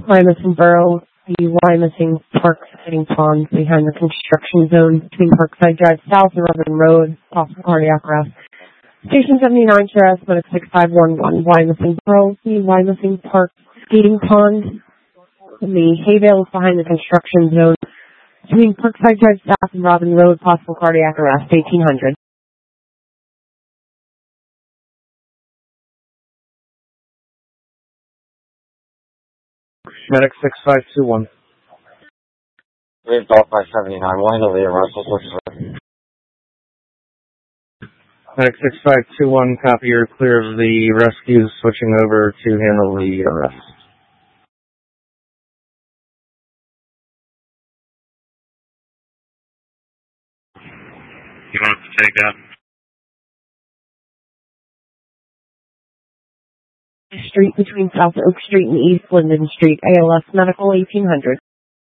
Wyomissing Borough, the Wyomissing Park Siting Pond behind the construction zone between Parkside Drive South and Rutherford Road, possible cardiac arrest. Station 79, Sheriff, Medic 6511, Wyomissing Borough, the Wyomissing Park Skating Pond, and the hay bales behind the construction zone between Parkside Drive South and Robin Road, possible cardiac arrest, 1800. Medic 6521. Wave Golf by 79, we'll handle the arrest. Medic 6521, copy, you're clear of the rescue, switching over to handle the arrest. You want us to take that? Street between South Oak Street and East Linden Street, ALS Medical 1800.